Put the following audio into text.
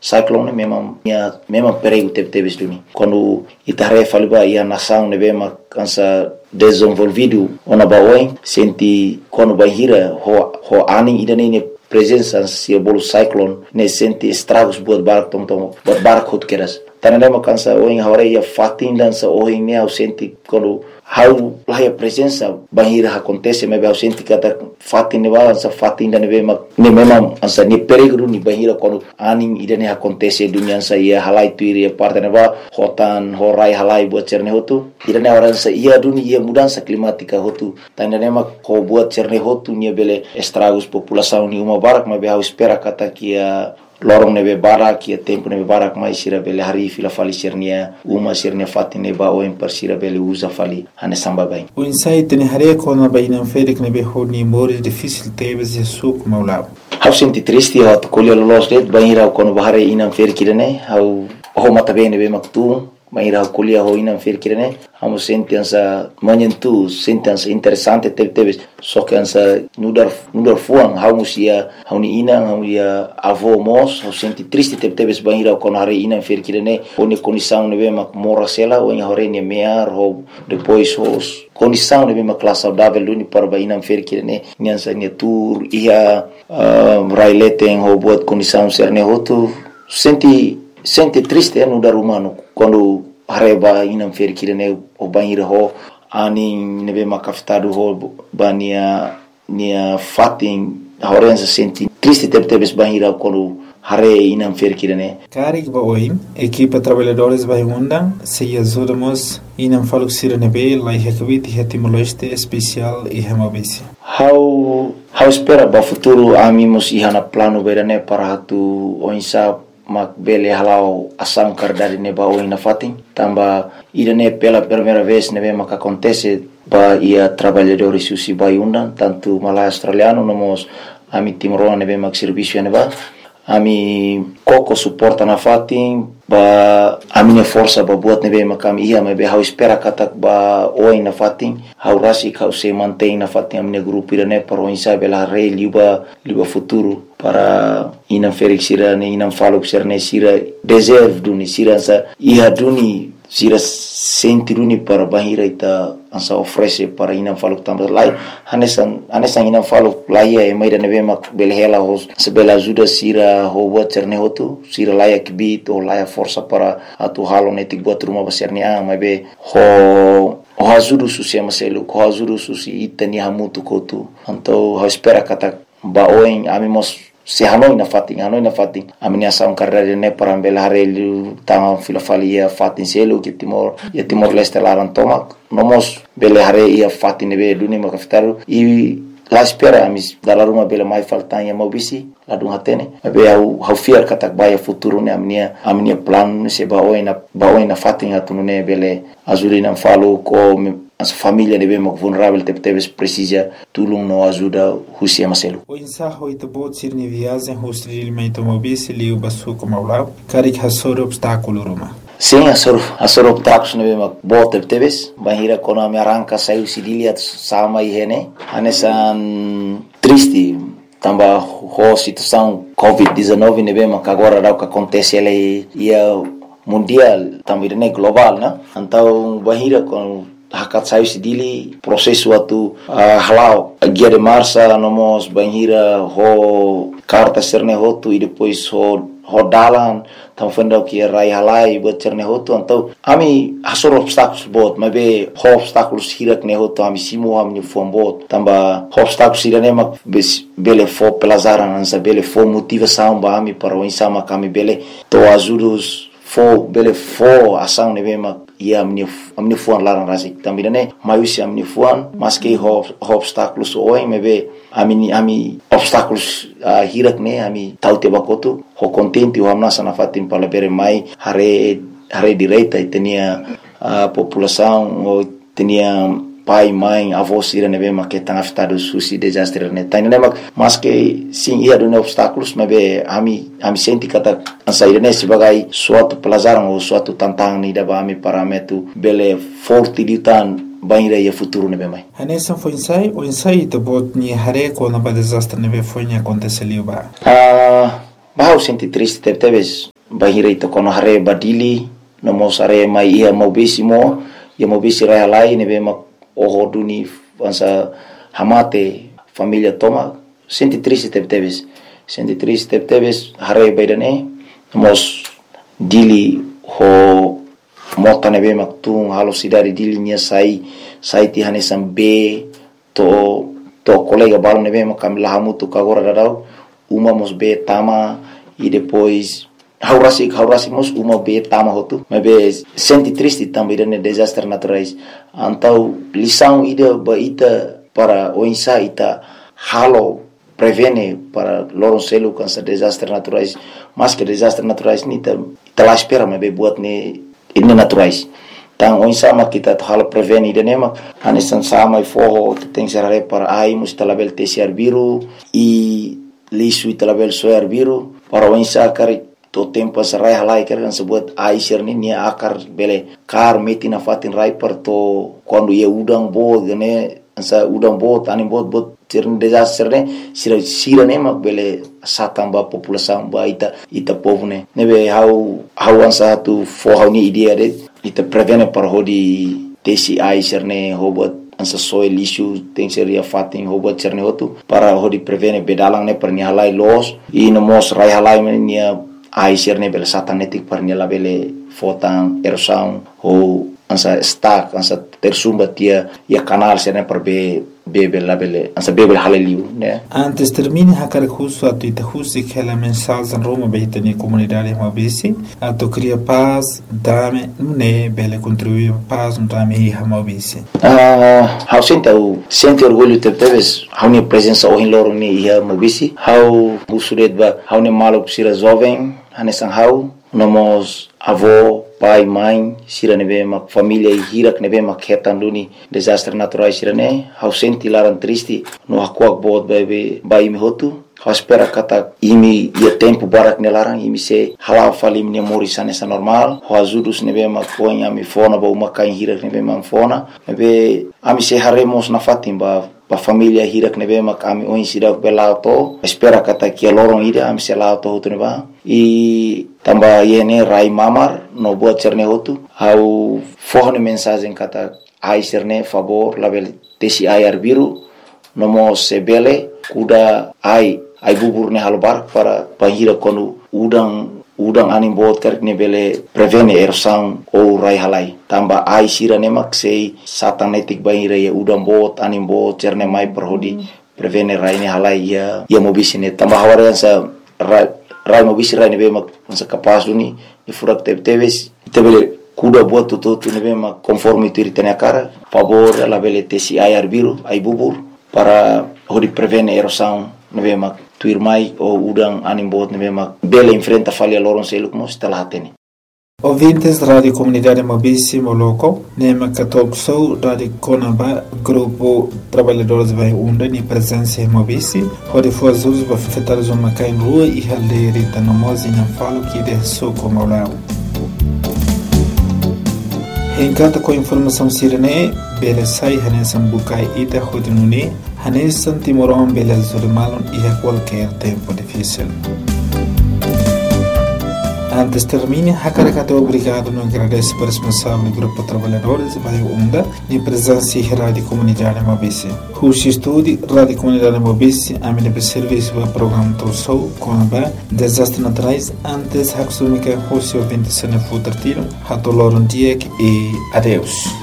cyclone memang perigo teve duni. Quando itarefa liba ia nação nebe kansa desenvolvido ona baoin senti quando bahira ho aning idane presença se bolo cyclone ne senti estragos buat barak buat barak hot keras. Tanadema kansa oin hore ia fatin dan sa oin ne au senti quando how lahia presença bahira acontece me au senti kata fatin ne balan sa fatin dan ne memang ansa ni perigo ni bahira quando aning idane acontece dunia sa ia halai tuiri parte ne ba hotan horai halai buat cerne hotu idane orang sa ia dunia ia mudança climática hotu tanadema ko buat cerne hotu ni bele estragos população ni uma barak me au espera kata kia lorong nebe barak kia tempo nebe barak mai sira bele hari fila fali sirnia uma sirnia fati neba o em sira bele usa fali hane samba bem o insight ne hare ko na baina ferik nebe honi more difícil teve ze suk maulab hau senti triste ha to kolio los det baira ko no bahare inam ferik irene hau ho mata bene be maktu baira kolia ho inam ferik irene hau senti ansa manyentu senti ansa interessante teve só que ansa nudar fuang hau musia hau ni inang hau ia avô mos hau senti triste teve baira ko na hare inam ferik irene oni condição nebe mak mora sela o inha hore ni mear ho depois os condição nebe mak classe saudável duni para ba inam ferik irene nyansa ni tour ia raileten ho buat condição serne hotu senti triste no dar humano quando areba inam ferik irene o banheiro ho ani nebe makafitado ho bania nia fatin horenza senti triste teve banheiro quando hare inam ferik irene Karik ba oim equipa trabalhadores vai undang se ajudamos inam faluxira nebe lai hekvit hetimoleste especial e hemabisi How espera ba futuro amimos ihana plano berane para hatu oinsa mak bele halau asam kardari ne ba oina fatin tamba irane pela primeira vez nebe mak acontece ba ia trabalhadores susi baiundan tanto malai australiano nomos ami timorona nebe mak serviço ne ba ami koko suporta na fatin ba amine força ba buat nebe makam ia mebe hau espera katak ba oi na fatin hau rasi kau se mantém na fatin amine grupo irane para o insabe la rei liba futuro para inam Felix sirane inam falo sirane sira deserve duni sira sa ia duni sira senti duni para bahira ita ansa oferece para inam falo tambah lai hanesan inam falo lai e mai nebe mak belhela hos sebela ajuda sira ho buat cerne hotu sira layak bit o layak força para atu halo netik buat rumah besarni mabe ho ajuda susi maselu ho ajuda susi itani hamutu kotu então ho espera kata baoin amimos se hanoi na fatin amini asam karere ne para belare tanga filafalia fatin selo que timor leste laran tomak nomos belare ia fatin be duni makaftaru e la espera amis dalla ruma bela mai faltanya mobisi la dun hatene be au fiar katak baya futuro ne amnia plan se baoina fatin atunune bele azurina falo ko as família nebe mak vulnerável teves precisa tulung no ajuda husia maselu o insaho itobot sirni viagem hostril meitomobisi liu basu como aula karik hasor obstáculo roma sim asor obstáculos nebe mak bot teves bahira kona me arranca saiu sidilia sama ihene anesan triste tamba ho situação covid-19 nebe mak agora dá o que acontece ele ia mundial também né global né então bahira com hakat sayu sidili prosesu atu halau guia de marcha nomos banhira ho carta serne hotu e depois ho dalan tam fendau que rai halai buat cerne hotu então ami hasor obstáculos bot mabe ho obstáculos hirak ne hotu ami simu ami fom bot tamba obstáculos irane mak bele fo pelazaran ansa bele fo motivação ba ami para o insama kami bele to ajudos bele fo ação nebe mak ia amni fuan larang rasik também né maiusi amni fuan mas que obstáculos oi mebe ami obstáculos hirak ne ami taute bakotu ho contente o amnasa na fatin para bere mai hare direita e tinha a população ou tinha pai, mãe, avós irane be mak tang afetado susi desastre ne tani ne mak mas que sim ia do obstáculos mebe ami senti kata ansa irane sebagai suatu pelajaran ou suatu tantang ni da ami parametu bele forte ditan banira ia futuro ne be mai hanesan foi o ensaio to bot ni hare ko na ba desastre ne be foi ni aconteceu ba Bahau senti triste teves bahira ita kono hare badili no mos are mai ia mobisi mo ia mobisi rai halai nebe mak oho duni ansa hamate família toma senti triste tebes hare baidane mos dili ho mota nebe mak tung halo sidari dili nia sai ti hanesan be to colega balo nebe mak kami lahamu tu kagora dadau uma mos be tama e depois haurasi mos uma be tama hotu mas senti triste também de desastres naturais então lição ida ba ita para o insa ita halo prevene para loron selo com esses desastres naturais mas que desastres naturais ni ita lá espera mas buat ne ini naturais então o insa ma kita halo prevene ida nema anesan sama e forro tem serare para ai mus talabel tesiar biru e lisu talabel soar biru para o insa kari to tempo sarai halai kan sebut aisir ni nia akar bele kar meti na fatin rai per to quando ia udang bo gane ansa udang bo tani bot tirn desastre ne sira ne mak bele satamba população ba ita povo ne nebe how ansa tu for how ni idea de ita prevene para hodi tesi aisir ne hobot ansa soil issue tem seria fatin hobot cerne hotu para hodi prevene bedalang ne per ni halai los e no mos rai halai nia aisir ne bela satanetik par nela bele fotan erosão ou ansa stack ansa tersumba tia ia canal sene par bebe la bele ansa bebe haleliu né antes termine hakar khusu atu ita khusi khala mensagem roma beitani comunidade mabisi atu cria paz dame ne bele contribuir paz dame hi mabisi how sente orgulho teves how ni presença o loro ni ia mabisi how usuret ba how ne malo sira jovem hanesan how nomos avô pai mãe sira nebe mak família e hirak nebe mak hetan duni desastre naturais sira ne how senti laran triste no hakuak bod bai mi hotu how espera kata imi ia tempo barak nelaran imi se halal falim ni mori sanesa normal how azudus nebe mak poin ami fona ba uma kain hirak nebe mak fona nebe ami se haremos na fatim ba família hirak nebe mak ami oin sidak belauto espera kata kia lorong ida ami se lauto hotu neba e tamba yene rai mamar no buat cerne hotu how forne mensagem kata ai cerne favor label tesi ai arbiru no mo sebele kuda ai bubur ne halbar para pahira konu udang anim bot kerk ne bele prevene erosão ou rai halai tamba ai sira ne mak sei satanetik bahira ya udang bot anim bot cerne mai perhodi prevene rai ne halai ya mobisi ne tamba hawarian sa rai mobisi rai ne be mak sa kapas duni e furak teves tebele kuda buat tutu ne be mak conforme tu ritene cara favor la bele tesi ai arbiru ai bubur para hodi prevene erosão ne be mak tuir mai o udang anim bot ne be mak bele enfrenta falha loron seluk mo stala tene ouvintes da Rádio Comunidade Mabisi Moloko, Nema Katokso, Rádio Konaba, Grupo Trabalhadores Vai Unda, ni presença em Mabisi, onde foi as usos para afetar os macai rua e haldeira tanomos e não falo que de soco maulao. Encanta com informação sirene, bele sai hanesan bukai ita hodinune, hanesan timoron bele zurimalon e a qualquer tempo difícil. Antes termine, Hakarakato obrigado no agradece para o responsável do Grupo Trabalhadores Vai Unda, de presença e Rádio Comunidade Mabisi. Rushi Estúdio, Rádio Comunidade Mabisi, a minha serviço do programa Torsou, Konaba, Desastres Naturais, antes Haksumika, Rushi ouvinte Sene Futartino, Hatoloron Diek e adeus.